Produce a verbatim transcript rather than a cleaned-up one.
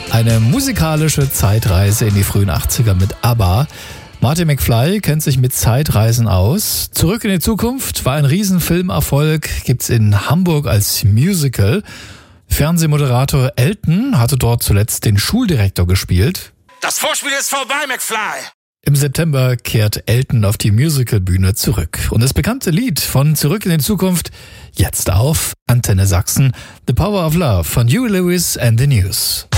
Eine musikalische Zeitreise in die frühen achtziger mit ABBA. Marty McFly kennt sich mit Zeitreisen aus. Zurück in die Zukunft war ein Riesenfilmerfolg, gibt's in Hamburg als Musical. Fernsehmoderator Elton hatte dort zuletzt den Schuldirektor gespielt. Das Vorspiel ist vorbei, McFly! Im September kehrt Elton auf die Musicalbühne zurück. Und das bekannte Lied von Zurück in die Zukunft, jetzt auf Antenne Sachsen, The Power of Love von Huey Lewis and the News.